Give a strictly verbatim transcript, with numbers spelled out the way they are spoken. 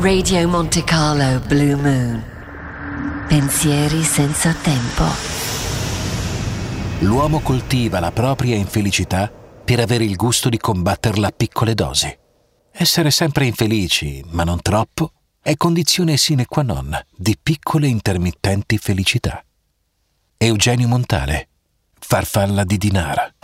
Radio Monte Carlo Blue Moon. Pensieri senza tempo. L'uomo coltiva la propria infelicità per avere il gusto di combatterla a piccole dosi. Essere sempre infelici, ma non troppo, è condizione sine qua non di piccole intermittenti felicità. Eugenio Montale, Farfalla di Dinara.